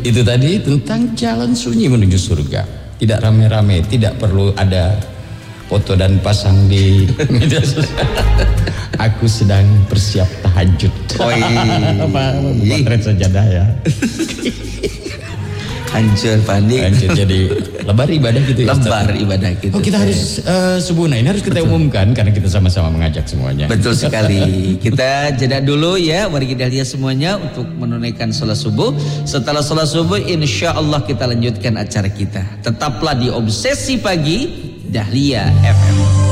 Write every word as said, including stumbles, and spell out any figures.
Itu tadi tentang jalan sunyi menuju surga. Tidak rame-rame, tidak perlu ada foto dan pasang di media sosial. Aku sedang bersiap tahajud. Oi. Potret sajadah ya. Hancur Pandi. Hancur jadi lebar ibadah gitu ya. Lebar ibadah gitu. Oh kita harus uh, subuh. Nah ini harus kita Betul. umumkan karena kita sama-sama mengajak semuanya. Betul sekali. Kita jeda dulu ya. Mari kita lihat semuanya untuk menunaikan sholat subuh. Setelah sholat subuh insya Allah kita lanjutkan acara kita. Tetaplah di Obsesi Pagi Dahlia F M.